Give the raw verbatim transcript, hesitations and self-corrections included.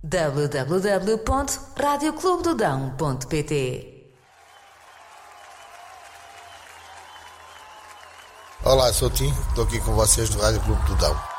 w w w ponto rádio clube do dão ponto p t. Olá, sou o Tim, estou aqui com vocês do Rádio Clube do Dão.